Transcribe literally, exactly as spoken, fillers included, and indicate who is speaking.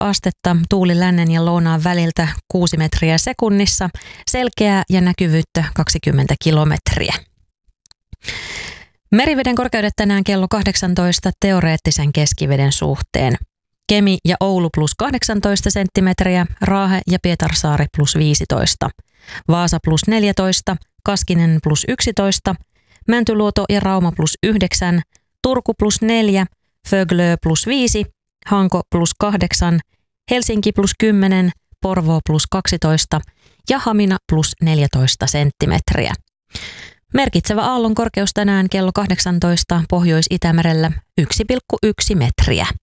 Speaker 1: astetta, tuuli lännen ja lounaan väliltä kuusi metriä sekunnissa, selkeää ja näkyvyyttä kaksikymmentä kilometriä. Meriveden korkeudet tänään kello kahdeksantoista teoreettisen keskiveden suhteen. Kemi ja Oulu plus kahdeksantoista senttimetriä, Raahe ja Pietarsaari plus viisitoista, Vaasa plus neljätoista, Kaskinen plus yksitoista, Mäntyluoto ja Rauma plus yhdeksän, Turku plus neljä, Föglö plus viisi, Hanko plus kahdeksan, Helsinki plus kymmenen, Porvoo plus kaksitoista ja Hamina plus neljätoista senttimetriä. Merkitsevä aallon korkeus tänään kello kahdeksantoista Pohjois-Itämerellä yksi pilkku yksi metriä.